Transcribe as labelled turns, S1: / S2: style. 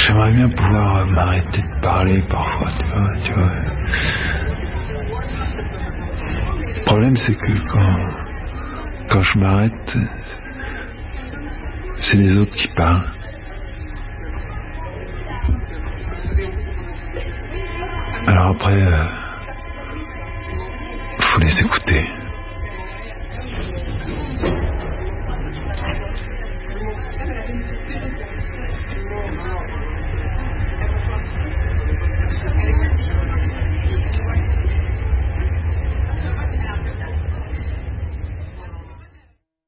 S1: J'aimerais bien pouvoir m'arrêter de parler parfois, tu vois. Le problème, c'est que quand je m'arrête, c'est les autres qui parlent. Alors après, faut les écouter.